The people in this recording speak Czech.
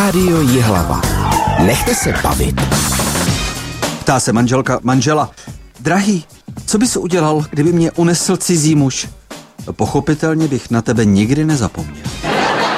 Rádio Jihlava. Nechte se bavit. Ptá se manželka manžela. Drahý, co bys udělal, kdyby mě unesl cizí muž? Pochopitelně bych na tebe nikdy nezapomněl.